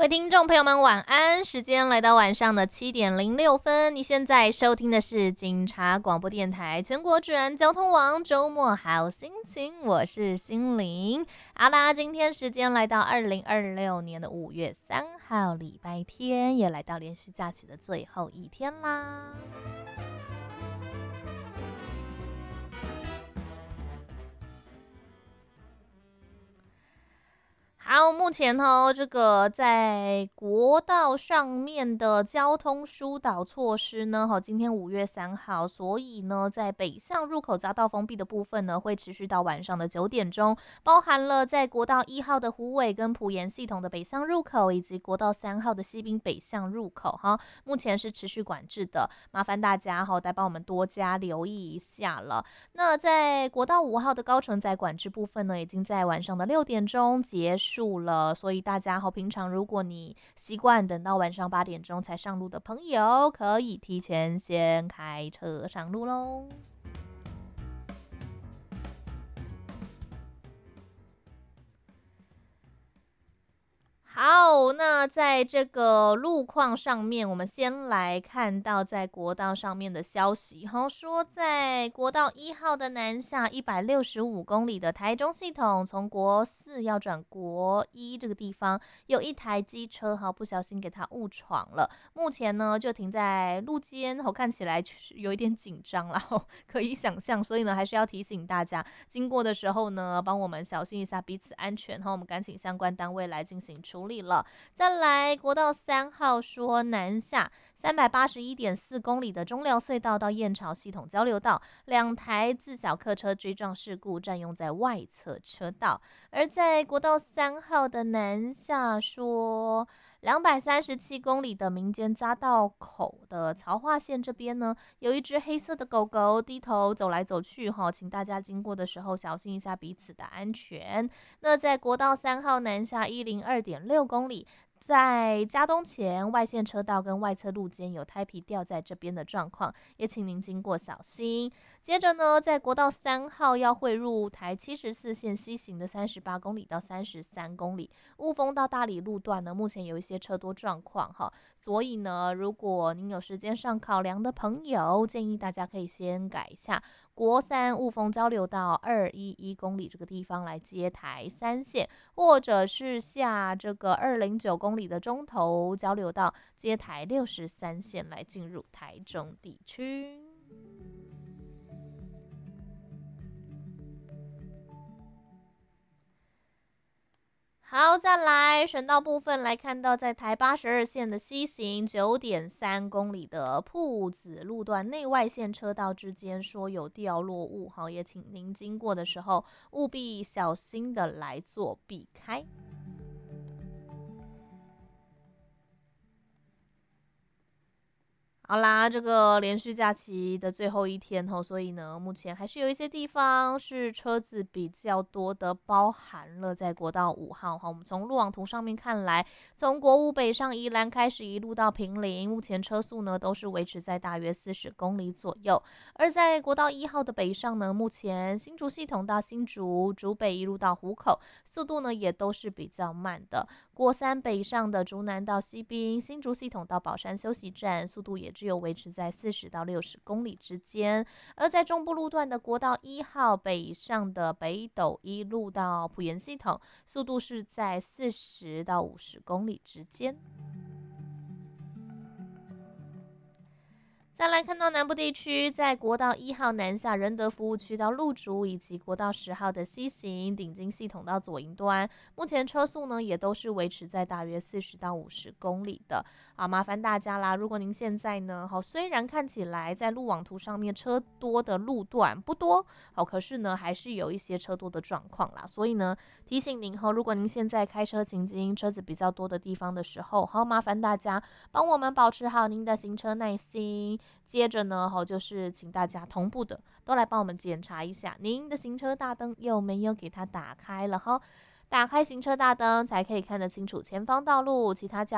各位听众朋友们，晚安！时间来到晚上的7:06，你现在收听的是警察广播电台全国治安交通网周末好心情，我是心灵。好啦，今天时间来到2026年的5月3号，礼拜天，也来到连续假期的最后一天啦。好，目前这个在国道上面的交通疏导措施呢，今天5月3号，所以呢，在北向入口匝道封闭的部分呢，会持续到晚上的9点钟，包含了在国道1号的虎尾跟埔盐系统的北向入口，以及国道3号的西滨北向入口目前是持续管制的，麻烦大家再帮我们多加留意一下了。那在国道5号的高承载管制部分呢，已经在晚上的6点钟结束了，所以大家平常如果你习惯等到晚上8点钟才上路的朋友，可以提前先开车上路咯。好，那在这个路况上面，我们先来看到在国道上面的消息，说在国道1号的南下165公里的台中系统，从国4要转国1这个地方，有一台机车不小心给它误闯了，目前呢就停在路肩，看起来有一点紧张啦，可以想象，所以呢还是要提醒大家，经过的时候呢，帮我们小心一下彼此安全，我们赶请相关单位来进行处理了。再来国道3号说南下381.4公里的中寮隧道到燕巢系统交流道，2台自小客车追撞事故占用在外侧车道。而在国道3号的南下说237公里的民间匝道口的曹化线这边呢，有一只黑色的狗狗低头走来走去请大家经过的时候小心一下彼此的安全。那在国道3号南下102.6公里，在嘉东前外线车道跟外侧路肩有胎皮掉在这边的状况，也请您经过小心。接着呢，在国道3号要汇入台74线西行的38公里到33公里，雾峰到大里路段呢，目前有一些车多状况所以呢，如果您有时间上考量的朋友，建议大家可以先改一下国3雾峰交流道211公里这个地方来接台3线，或者是下这个209公里的中投交流道接台63线来进入台中地区。好，再来省道部分来看到，在台82线的西行9.3公里的朴子路段内外线车道之间说有掉落物，也请您经过的时候务必小心的来做避开。好啦，这个连续假期的最后一天所以呢，目前还是有一些地方是车子比较多的，包含了在国道5号我们从路网图上面看来，从国五北上宜兰开始一路到坪林，目前车速呢都是维持在大约40公里左右。而在国道1号的北上呢，目前新竹系统到新竹、竹北一路到湖口，速度呢也都是比较慢的。国3北上的竹南到西滨，新竹系统到宝山休息站，速度也只有维持在40到60公里之间。而在中部路段的国道1号北上的北斗一路到埔盐系统，速度是在40到50公里之间。再来看到南部地区，在国道1号南下仁德服务区到鹿竹，以及国道10号的西行顶金系统到左营端，目前车速呢也都是维持在大约40到50公里的。好，麻烦大家啦，如果您现在呢虽然看起来在路网图上面车多的路段不多可是呢还是有一些车多的状况啦，所以呢提醒您如果您现在开车行经车子比较多的地方的时候麻烦大家帮我们保持好您的行车耐心。接着呢就是请大家同步的都来帮我们检查一下您的行车大灯有没有给它打开了打开行车大灯才可以看得清楚前方道路，其他